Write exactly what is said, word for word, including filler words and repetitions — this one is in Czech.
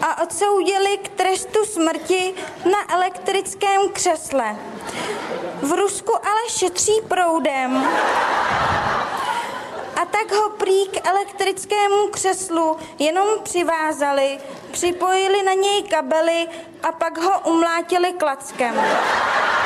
a odsoudili k trestu smrti na elektrickém křesle. V Rusku ale šetří proudem. A tak ho prý k elektrickému křeslu jenom přivázali, připojili na něj kabely a pak ho umlátili klackem.